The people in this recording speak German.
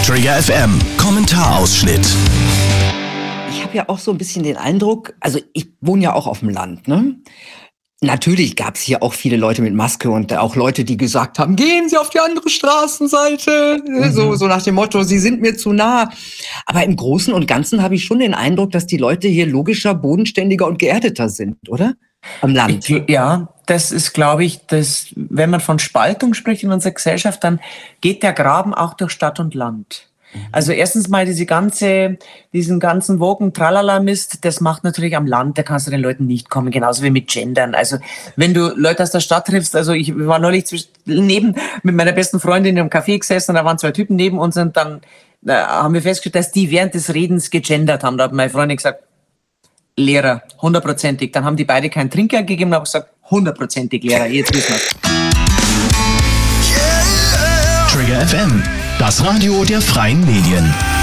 Trigger FM Kommentarausschnitt. Ich habe ja auch so ein bisschen den Eindruck, also ich wohne ja auch auf dem Land, ne? Natürlich gab es hier auch viele Leute mit Maske und auch Leute, die gesagt haben, gehen Sie auf die andere Straßenseite. So nach dem Motto, Sie sind mir zu nah. Aber im Großen und Ganzen habe ich schon den Eindruck, dass die Leute hier logischer, bodenständiger und geerdeter sind, oder? Am Land. Ja, das ist, glaube ich, wenn man von Spaltung spricht in unserer Gesellschaft, dann geht der Graben auch durch Stadt und Land. Also erstens mal diesen ganzen Wogen-Tralala-Mist, das macht natürlich am Land, da kannst du den Leuten nicht kommen, genauso wie mit Gendern. Also wenn du Leute aus der Stadt triffst, also ich war neulich mit meiner besten Freundin im Café gesessen und da waren 2 Typen neben uns und dann haben wir festgestellt, dass die während des Redens gegendert haben. Da hat meine Freundin gesagt, Lehrer, 100%ig. Dann haben die beide keinen Trinker gegeben und haben gesagt, 100%ig Lehrer, jetzt wissen wir's. Trigger FM, das Radio der freien Medien.